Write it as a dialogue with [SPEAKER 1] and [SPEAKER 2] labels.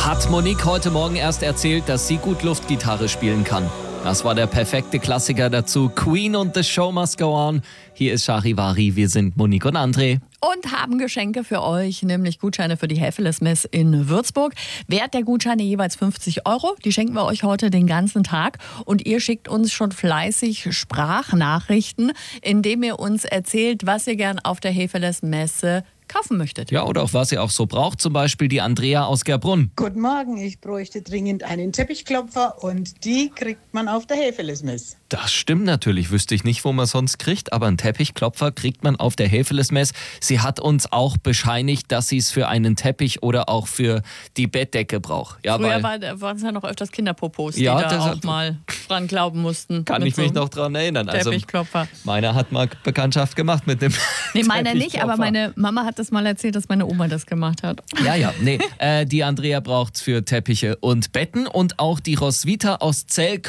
[SPEAKER 1] Hat Monique heute Morgen erst erzählt, dass sie gut Luftgitarre spielen kann. Das war der perfekte Klassiker dazu. Queen und The Show Must Go On. Hier ist Charivari, wir sind Monique und André.
[SPEAKER 2] Und haben Geschenke für euch, nämlich Gutscheine für die Hefeles-Mess in Würzburg. Wert der Gutscheine jeweils 50 €. Die schenken wir euch heute den ganzen Tag. Und ihr schickt uns schon fleißig Sprachnachrichten, indem ihr uns erzählt, was ihr gern auf der Hefeles-Messe kaufen möchtet.
[SPEAKER 1] Ja, oder auch was ihr auch so braucht. Zum Beispiel die Andrea aus Gerbrunn.
[SPEAKER 3] Guten Morgen, ich bräuchte dringend einen Teppichklopfer und die kriegt man auf der Hefeles-Mess.
[SPEAKER 1] Das stimmt natürlich, wüsste ich nicht, wo man sonst kriegt, aber einen Teppichklopfer kriegt man auf der Hefeles-Mess. Sie hat uns auch bescheinigt, dass sie es für einen Teppich oder auch für die Bettdecke braucht. Ja,
[SPEAKER 2] Früher waren es ja noch öfters Kinderpopos, die
[SPEAKER 1] Ja,
[SPEAKER 2] da
[SPEAKER 1] das
[SPEAKER 2] auch
[SPEAKER 1] hat-
[SPEAKER 2] mal dran glauben mussten.
[SPEAKER 1] kann
[SPEAKER 2] mit
[SPEAKER 1] ich mich
[SPEAKER 2] so
[SPEAKER 1] noch dran erinnern.
[SPEAKER 2] Teppichklopfer.
[SPEAKER 1] Meiner hat mal Bekanntschaft gemacht mit dem
[SPEAKER 2] Nee, meiner nicht,
[SPEAKER 1] Teppichklopfer.
[SPEAKER 2] aber meine Mama hat das mal erzählt, dass meine Oma das gemacht hat.
[SPEAKER 1] Ja, nee, die Andrea braucht's für Teppiche und Betten und auch die Roswitha aus Zell